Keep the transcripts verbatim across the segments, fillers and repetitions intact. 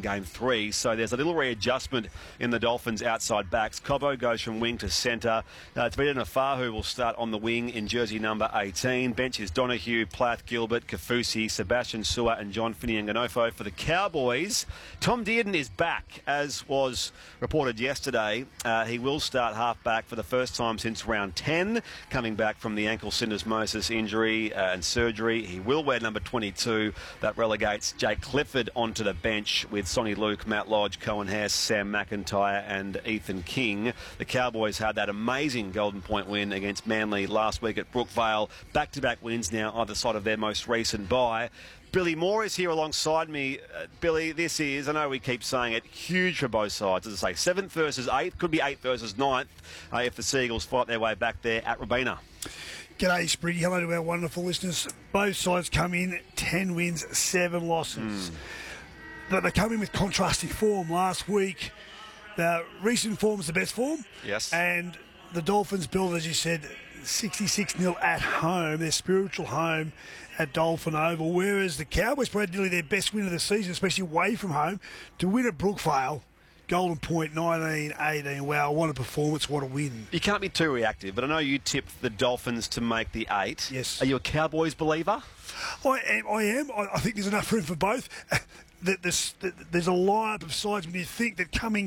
game three. So there's a little readjustment in the Dolphins' outside backs. Cobbo goes from wing to centre. Uh, Tavita Nafahu will start on the wing in jersey number eighteen. Bench is Donahue, Plath, Gilbert, Kafusi, Sebastian Sewer and John Finney-Nganofo. For the Cowboys, Tom Dearden is back, as was reported yesterday. Uh, he will start half-back for the first time since round ten, coming back from the ankle syndesmosis injury uh, and surgery. He will wear number twenty-two. That relegates Jake Clifford onto the bench with Sonny Luke, Matt Lodge, Cohen Hess, Sam McIntyre and Ethan King. The Cowboys had that amazing Golden Point win against Manly last week at Brookvale. Back-to-back wins now either side of their most recent bye. Billy Moore is here alongside me. Uh, Billy, this is, I know we keep saying it, huge for both sides. As I say, seventh versus eighth, could be eighth versus ninth uh, if the Seagulls fight their way back there at Robina. G'day, Spriggy. Hello to our wonderful listeners. Both sides come in ten wins, seven losses. Mm. But they come in with contrasting form. Last week, the recent form is the best form. Yes. And the Dolphins built, as you said, sixty-six nil at home, their spiritual home at Dolphin Oval, whereas the Cowboys played nearly their best win of the season, especially away from home, to win at Brookvale. Golden Point nineteen eighteen. Wow, what a performance, what a win. You can't be too reactive, but I know you tipped the Dolphins to make the eight. Yes. Are you a Cowboys believer? I am. I am. I think there's enough room for both. There's, there's a lineup of sides when you think that coming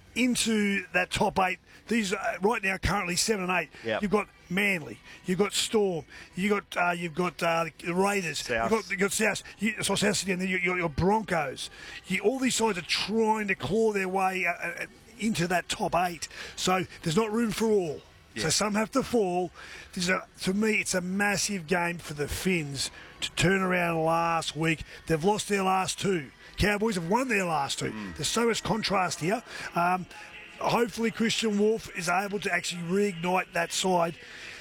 into that top eight, these are right now currently seven and eight. Yep. You've got Manly, you've got Storm, you got uh, you've got uh, the Raiders, South. you've got, you've got South, you, so South City, and then your, your, your Broncos. You, all these sides are trying to claw their way uh, uh, into that top eight. So there's not room for all. Yeah. So some have to fall. This is a, to me, it's a massive game for the Finns to turn around last week. They've lost their last two. Cowboys have won their last two. Mm. There's so much contrast here. Um, hopefully Christian Wolf is able to actually reignite that side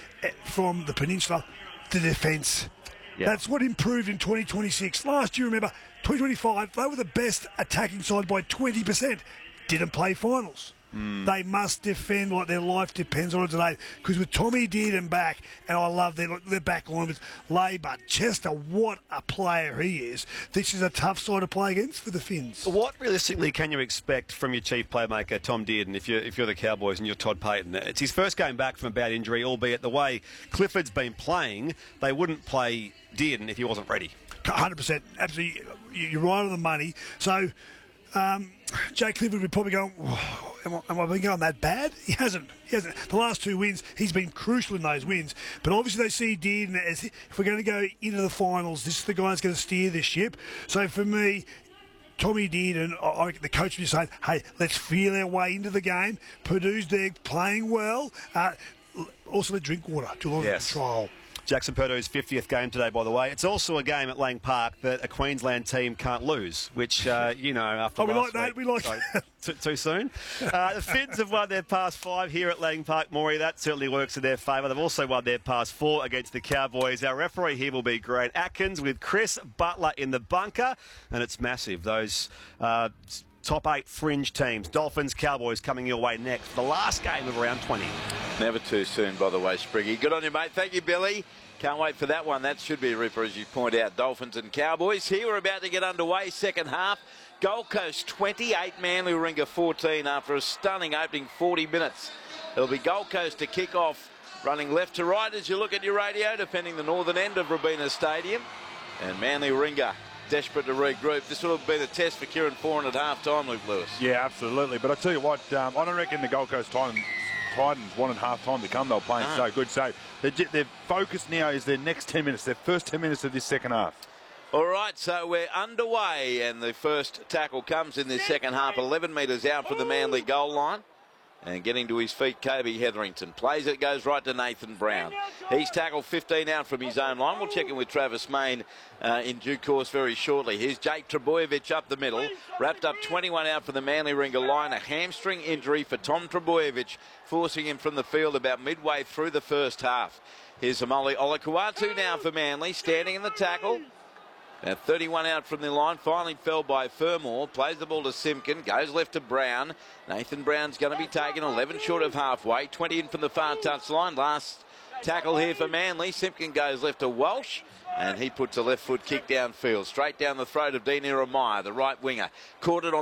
from the peninsula to defence. Yep. That's what improved in twenty twenty-six. Last year, remember, twenty twenty-five, they were the best attacking side by twenty percent. Didn't play finals. Mm. They must defend like their life depends on it today. Because with Tommy Dearden back, and I love their, their back line with Labour, Chester, what a player he is. This is a tough side to play against for the Finns. What realistically can you expect from your chief playmaker, Tom Dearden, if you're, if you're the Cowboys and you're Todd Payton? It's his first game back from a bad injury, albeit the way Clifford's been playing, they wouldn't play Dearden if he wasn't ready. one hundred percent. Absolutely. You're right on the money. So, um, Jake Clifford would probably go, oh, am, I, am I been going that bad? He hasn't. He hasn't. The last two wins, he's been crucial in those wins. But obviously they see Dearden as, if we're going to go into the finals, this is the guy that's going to steer this ship. So for me, Tommy Dearden, I, I, the coach would be saying, hey, let's feel our way into the game. Purdue's there playing well. Uh, also, let drink water. Do a lot yes. of control. Jackson Purdue's fiftieth game today, by the way. It's also a game at Lang Park that a Queensland team can't lose, which, uh, you know, after oh, we last like week, that. We like sorry, that. Too, too soon. Uh, the Finns have won their past five here at Lang Park, Maury. That certainly works in their favour. They've also won their past four against the Cowboys. Our referee here will be Grant Atkins with Chris Butler in the bunker, and it's massive. Those Uh, top eight fringe teams, Dolphins, Cowboys, coming your way next. The last game of round twenty. Never too soon, by the way, Spriggy. Good on you, mate. Thank you, Billy. Can't wait for that one. That should be a ripper, as you point out. Dolphins and Cowboys. Here we're about to get underway. Second half. Gold Coast twenty-eight, Manly Warringah fourteen after a stunning opening forty minutes. It'll be Gold Coast to kick off, running left to right as you look at your radio, defending the northern end of Robina Stadium. And Manly Warringah desperate to regroup. This will have been a test for Kieran Foran at half-time, Luke Lewis. Yeah, absolutely. But I tell you what, um, I don't reckon the Gold Coast Titans Titans wanted half-time to come. They were playing no. so good. So their, their focus now is their next ten minutes, their first ten minutes of this second half. All right, so we're underway, and the first tackle comes in this second half, eleven metres out from the Manly goal line. And getting to his feet, Kobe Hetherington. Plays it, goes right to Nathan Brown. He's tackled fifteen out from his own line. We'll check in with Travis Main uh, in due course very shortly. Here's Jake Trebojevic up the middle. Wrapped up twenty-one out from the Manly Warringah line. A hamstring injury for Tom Trebojevic, forcing him from the field about midway through the first half. Here's Amali Olakuatu now for Manly, standing in the tackle. Now thirty-one out from the line, finally fell by Fermor, plays the ball to Simpkin, goes left to Brown. Nathan Brown's going to be taken eleven short of halfway, twenty in from the far touch line. Last tackle here for Manly. Simpkin goes left to Walsh, and he puts a left foot kick downfield, straight down the throat of Dean Iremaya, the right winger. Caught it on